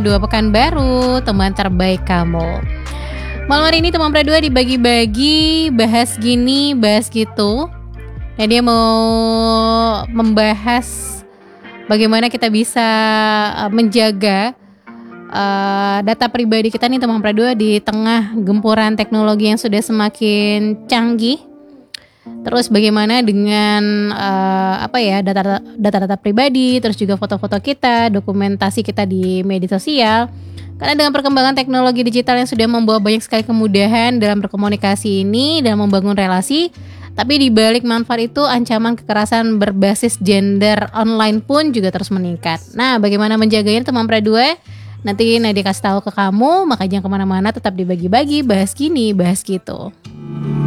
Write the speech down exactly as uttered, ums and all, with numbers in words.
dua Pekanbaru, teman terbaik kamu. Malam hari ini teman berdua dibagi-bagi, bahas gini, bahas gitu. Nah, dia mau membahas bagaimana kita bisa uh, menjaga uh, data pribadi kita nih teman berdua di tengah gempuran teknologi yang sudah semakin canggih. Terus bagaimana dengan uh, apa ya data data pribadi, terus juga foto-foto kita, dokumentasi kita di media sosial. Karena dengan perkembangan teknologi digital yang sudah membawa banyak sekali kemudahan dalam berkomunikasi ini dan membangun relasi, tapi di balik manfaat itu ancaman kekerasan berbasis gender online pun juga terus meningkat. Nah, bagaimana menjaganya teman berdua? Nanti Nadia kasih tahu ke kamu, makanya kemana-mana tetap dibagi-bagi, bahas gini, bahas gitu.